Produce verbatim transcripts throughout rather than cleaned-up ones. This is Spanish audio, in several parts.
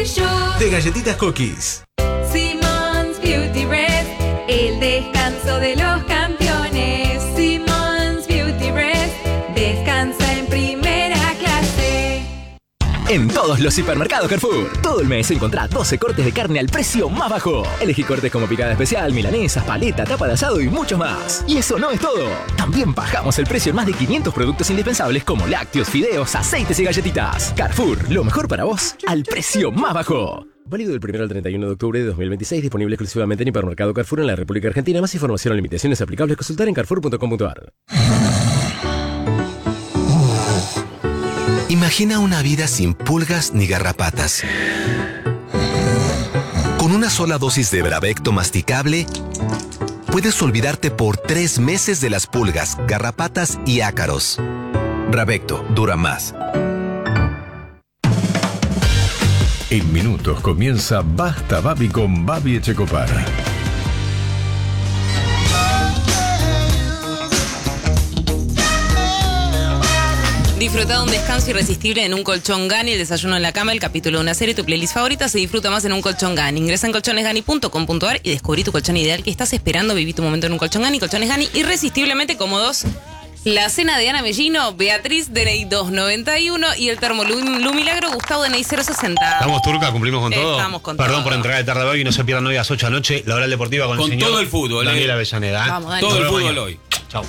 brillo de galletitas Cookies. Simmons Beauty Rest, el descanso de los campeones. Simmons Beauty Rest, descansa en primera clase. En todos los hipermercados Carrefour, todo el mes encontrá doce cortes de carne al precio más bajo. Elegí cortes como picada especial, milanesas, paleta, tapa de asado y muchos más. Y eso no es todo. También bajamos el precio en más de quinientos productos indispensables como lácteos, fideos, aceites y galletitas. Carrefour, lo mejor para vos al precio más bajo. Válido del primero al treinta y uno de octubre de dos mil veintiséis, disponible exclusivamente en Hipermercado Carrefour en la República Argentina. Más información o limitaciones aplicables, consultar en carrefour punto com punto a r. Imagina una vida sin pulgas ni garrapatas. Con una sola dosis de Bravecto masticable, puedes olvidarte por tres meses de las pulgas, garrapatas y ácaros. Bravecto dura más. En minutos comienza Basta Babi con Babi Echecopar. Disfruta de un descanso irresistible en un colchón Gani, el desayuno en la cama, el capítulo de una serie, tu playlist favorita se disfruta más en un colchón Gani. Ingresa en colchones gani punto com punto a r y descubrí tu colchón ideal que estás esperando. Viví tu momento en un colchón Gani. Colchones Gani, irresistiblemente cómodos. La cena de Ana Mellino, Beatriz D N I dos noventa y uno y el termo Lu, Lu Milagro, Gustavo D N I cero sesenta. Estamos turca, cumplimos con todo. Estamos con Perdón todo. por entregar de tarde hoy y no se pierdan hoy a las ocho de la noche la hora deportiva con, con el señor todo el fútbol. Daniel eh. Avellaneda. ¿eh? Vamos, Dani. Todo el fútbol mañana. hoy. Chao.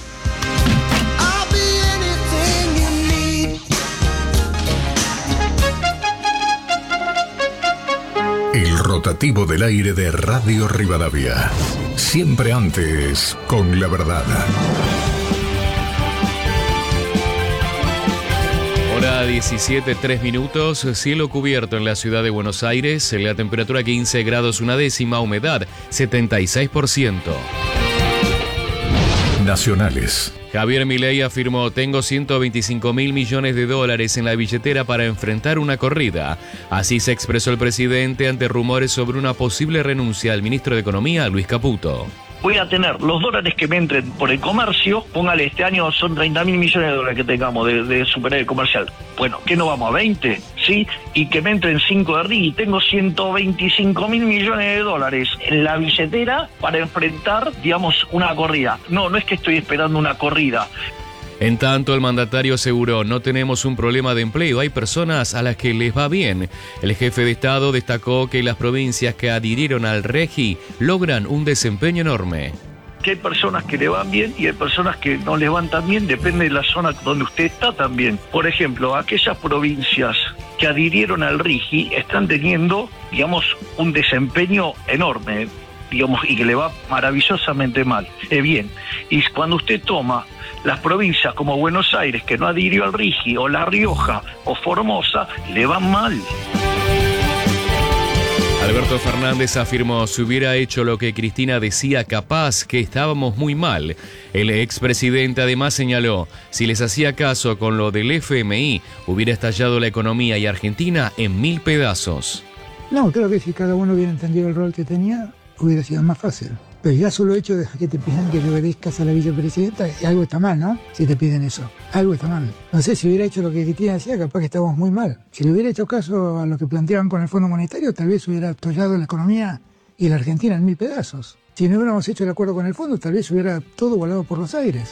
El rotativo del aire de Radio Rivadavia. Siempre antes con la verdad. Hora diecisiete, tres minutos, cielo cubierto en la ciudad de Buenos Aires, la temperatura quince grados una décima, humedad setenta y seis por ciento. Nacionales. Javier Milei afirmó: tengo ciento veinticinco mil millones de dólares en la billetera para enfrentar una corrida. Así se expresó el presidente ante rumores sobre una posible renuncia al ministro de Economía, Luis Caputo. Voy a tener los dólares que me entren por el comercio, póngale, este año son treinta mil millones de dólares que tengamos de, de superávit comercial. Bueno, ¿qué no vamos a veinte? ¿Sí? Y que me entren cinco de R I. Tengo ciento veinticinco mil millones de dólares en la billetera para enfrentar, digamos, una corrida. No, no es que estoy esperando una corrida. En tanto, el mandatario aseguró: no tenemos un problema de empleo, hay personas a las que les va bien. El jefe de Estado destacó que las provincias que adhirieron al REGI logran un desempeño enorme. Que hay personas que le van bien y hay personas que no les van tan bien, depende de la zona donde usted está también. Por ejemplo, aquellas provincias que adhirieron al RIGI están teniendo, digamos, un desempeño enorme, digamos, y que le va maravillosamente mal. Eh, bien, y cuando usted toma las provincias como Buenos Aires, que no adhirió al RIGI, o La Rioja, o Formosa, le van mal. Alberto Fernández afirmó: si hubiera hecho lo que Cristina decía, capaz que estábamos muy mal. El expresidente además señaló: si les hacía caso con lo del F M I, hubiera estallado la economía y Argentina en mil pedazos. No, creo que si cada uno hubiera entendido el rol que tenía, hubiera sido más fácil. Pero ya solo hecho de que te pidan que le obedezcas a la vicepresidenta, algo está mal, ¿no? Si te piden eso, algo está mal. No sé, si hubiera hecho lo que Cristina decía, capaz que estábamos muy mal. Si le hubiera hecho caso a lo que planteaban con el Fondo Monetario, tal vez hubiera atollado la economía y la Argentina en mil pedazos. Si no hubiéramos hecho el acuerdo con el Fondo, tal vez hubiera todo volado por los aires.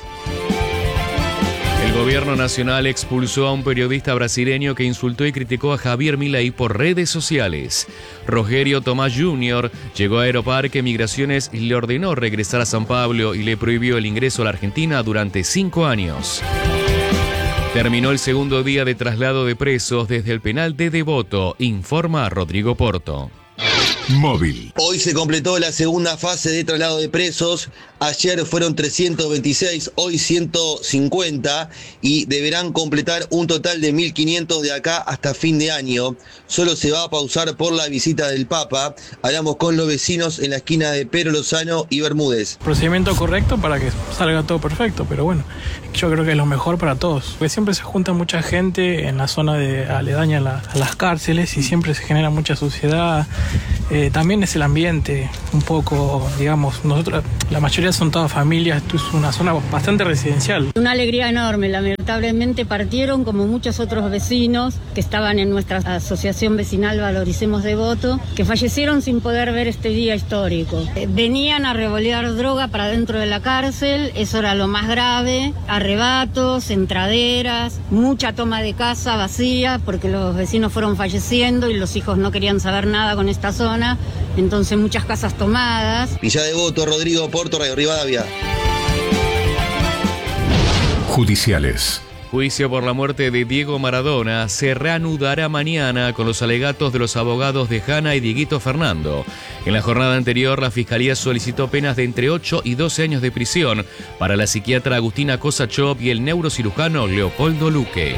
El gobierno nacional expulsó a un periodista brasileño que insultó y criticó a Javier Milei por redes sociales. Rogerio Tomás junior llegó a Aeroparque Migraciones y le ordenó regresar a San Pablo y le prohibió el ingreso a la Argentina durante cinco años. Terminó el segundo día de traslado de presos desde el penal de Devoto, informa Rodrigo Porto. Móvil. Hoy se completó la segunda fase de traslado de presos. Ayer fueron trescientos veintiséis, hoy ciento cincuenta y deberán completar un total de mil quinientos de acá hasta fin de año. Solo se va a pausar por la visita del Papa. Hablamos con los vecinos en la esquina de Pedro Lozano y Bermúdez. Procedimiento correcto para que salga todo perfecto, pero bueno, yo creo que es lo mejor para todos. Porque siempre se junta mucha gente en la zona de aledaña a, la, a las cárceles y siempre se genera mucha suciedad. Eh, también es el ambiente, un poco, digamos, nosotros, la mayoría realidad son todas familias, esto es una zona bastante residencial. Una alegría enorme, lamentablemente partieron como muchos otros vecinos que estaban en nuestra asociación vecinal Valoricemos Devoto, que fallecieron sin poder ver este día histórico. Venían a revolear droga para dentro de la cárcel, eso era lo más grave, arrebatos, entraderas, mucha toma de casa vacía porque los vecinos fueron falleciendo y los hijos no querían saber nada con esta zona, entonces muchas casas tomadas. Villa Devoto, Rodrigo Porto, Radio Rivadavia. Judiciales. Juicio por la muerte de Diego Maradona se reanudará mañana con los alegatos de los abogados de Hanna y Dieguito Fernando. En la jornada anterior, la Fiscalía solicitó penas de entre ocho y doce años de prisión para la psiquiatra Agustina Kosachov y el neurocirujano Leopoldo Luque.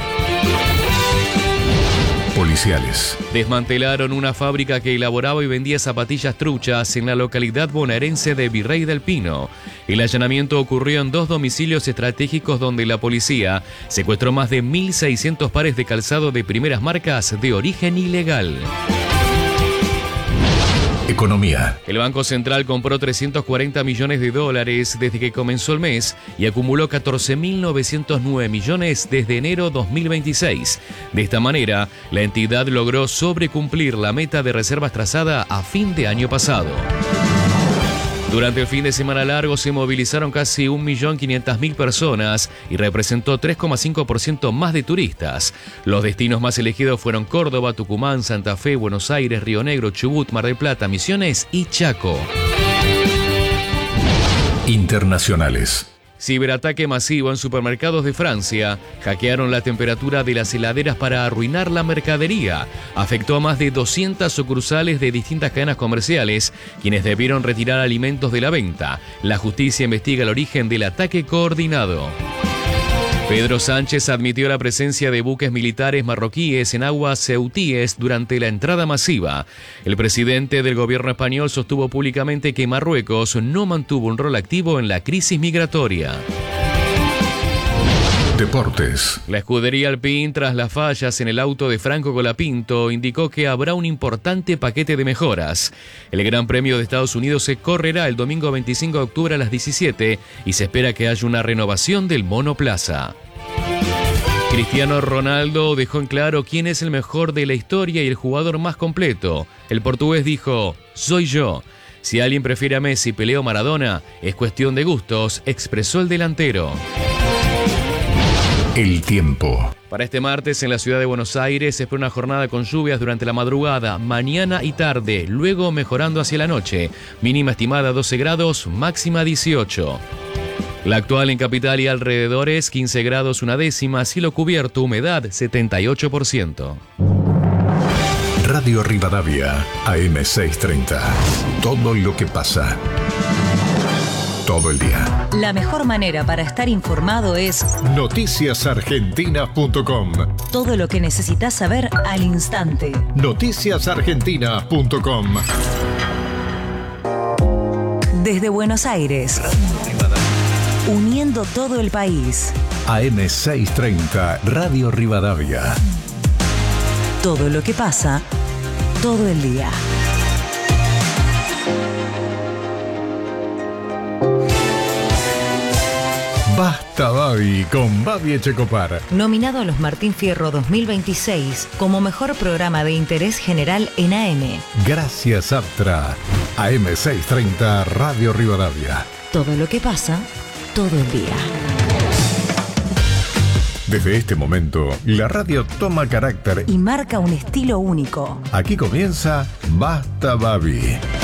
Policiales. Desmantelaron una fábrica que elaboraba y vendía zapatillas truchas en la localidad bonaerense de Virrey del Pino. El allanamiento ocurrió en dos domicilios estratégicos donde la policía secuestró más de mil seiscientos pares de calzado de primeras marcas de origen ilegal. Economía. El Banco Central compró trescientos cuarenta millones de dólares desde que comenzó el mes y acumuló catorce mil novecientos nueve millones desde enero dos mil veintiséis. De esta manera, la entidad logró sobrecumplir la meta de reservas trazada a fin de año pasado. Durante el fin de semana largo se movilizaron casi un millón quinientas mil personas y representó tres coma cinco por ciento más de turistas. Los destinos más elegidos fueron Córdoba, Tucumán, Santa Fe, Buenos Aires, Río Negro, Chubut, Mar del Plata, Misiones y Chaco. Internacionales. Ciberataque masivo en supermercados de Francia. Hackearon la temperatura de las heladeras para arruinar la mercadería. Afectó a más de doscientas sucursales de distintas cadenas comerciales, quienes debieron retirar alimentos de la venta. La justicia investiga el origen del ataque coordinado. Pedro Sánchez admitió la presencia de buques militares marroquíes en aguas ceutíes durante la entrada masiva. El presidente del gobierno español sostuvo públicamente que Marruecos no mantuvo un rol activo en la crisis migratoria. Deportes. La escudería Alpine, tras las fallas en el auto de Franco Colapinto, indicó que habrá un importante paquete de mejoras. El Gran Premio de Estados Unidos se correrá el domingo veinticinco de octubre a las diecisiete y se espera que haya una renovación del monoplaza. Cristiano Ronaldo dejó en claro quién es el mejor de la historia y el jugador más completo. El portugués dijo: "Soy yo. Si alguien prefiere a Messi, Pelé o Maradona, es cuestión de gustos", expresó el delantero. El tiempo. Para este martes en la ciudad de Buenos Aires se espera una jornada con lluvias durante la madrugada, mañana y tarde, luego mejorando hacia la noche. Mínima estimada doce grados, máxima dieciocho. La actual en capital y alrededores, quince grados una décima, cielo cubierto, humedad setenta y ocho por ciento. Radio Rivadavia, A M seiscientos treinta. Todo lo que pasa. Todo el día. La mejor manera para estar informado es noticias argentinas punto com. Todo lo que necesitas saber al instante. noticias argentinas punto com. Desde Buenos Aires, uniendo todo el país. A M seiscientos treinta, Radio Rivadavia. Todo lo que pasa, todo el día. Basta Babi con Babi Echecopar. Nominado a los Martín Fierro dos mil veintiséis como mejor programa de interés general en A M. Gracias Aptra. A M seiscientos treinta, Radio Rivadavia. Todo lo que pasa, todo el día. Desde este momento, la radio toma carácter y marca un estilo único. Aquí comienza Basta Babi.